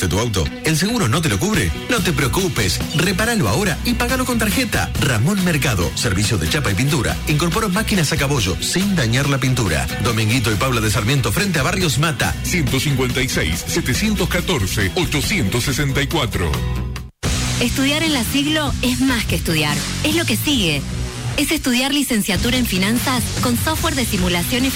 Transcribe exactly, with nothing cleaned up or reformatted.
aseguraste tu auto? ¿El seguro no te lo cubre? No te preocupes. Repáralo ahora y págalo con tarjeta. Ramón Mercado, servicio de chapa y pintura. Incorporó máquinas a cabollo sin dañar la pintura. Dominguito y Paula de Sarmiento frente a Barrios Mata. ciento cincuenta y seis, setecientos catorce, ochocientos sesenta y cuatro. Estudiar en la Siglo es más que estudiar. Es lo que sigue. Es estudiar licenciatura en finanzas con software de simulación y